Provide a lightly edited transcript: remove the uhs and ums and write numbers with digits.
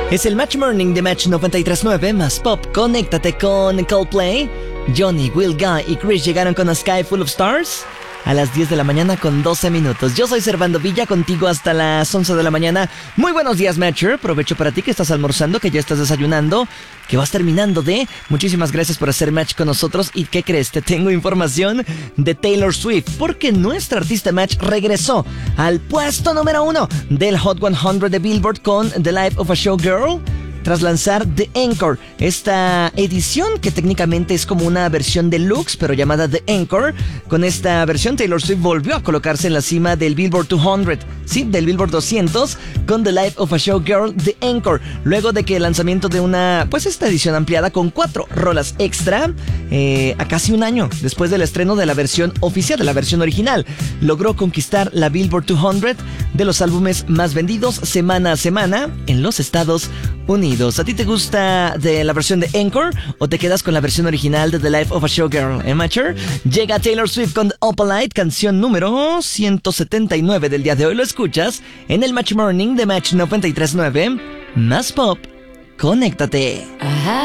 Es el Match Morning de Match 93.9 más Pop. Conéctate con Coldplay. Johnny, Will Guy y Chris llegaron con A Sky Full of Stars a las 10 de la mañana con 12 minutos. Yo soy Servando Villa, contigo hasta las 11 de la mañana. Muy buenos días, Matcher. Provecho para ti que estás almorzando, que ya estás desayunando, que vas terminando de... Muchísimas gracias por hacer match con nosotros. ¿Y qué crees? Te tengo información de Taylor Swift, porque nuestra artista match regresó al puesto número 1 del Hot 100 de Billboard con The Life of a Showgirl, tras lanzar The Encore, esta edición que técnicamente es como una versión deluxe, pero llamada The Encore. Con esta versión, Taylor Swift volvió a colocarse en la cima del Billboard 200, sí, del Billboard 200, con The Life of a Showgirl, The Encore, luego de que el lanzamiento de esta edición ampliada con 4 rolas extra, a casi un año después del estreno de la versión oficial, de la versión original, logró conquistar la Billboard 200 de los álbumes más vendidos semana a semana en los Estados Unidos. ¿A ti te gusta de la versión de Encore o te quedas con la versión original de The Life of a Showgirl? Matcher? Llega Taylor Swift con Opalite, canción número 179 del día de hoy. Lo escuchas en el Match Morning de Match 93.9. Más Pop. Conéctate. Ajá.